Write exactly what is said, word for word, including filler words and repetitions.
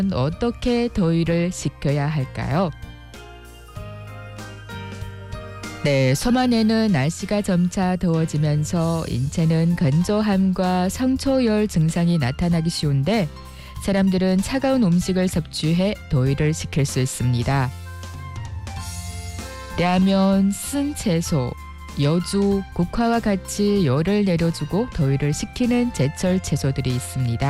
어떻게 더위를 식혀야 할까요? 네, 섬안에는 날씨가 점차 더워지면서 인체는 건조함과 상초열 증상이 나타나기 쉬운데 사람들은 차가운 음식을 섭취해 더위를 식힐 수 있습니다. 라면, 쓴 채소, 여주, 국화와 같이 열을 내려주고 더위를 식히는 제철 채소들이 있습니다.